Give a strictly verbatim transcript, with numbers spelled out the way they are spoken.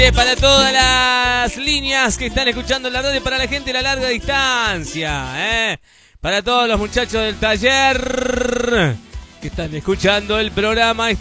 Para todas las líneas que están escuchando la radio, para la gente de la larga distancia, ¿eh? Para todos los muchachos del taller que están escuchando el programa.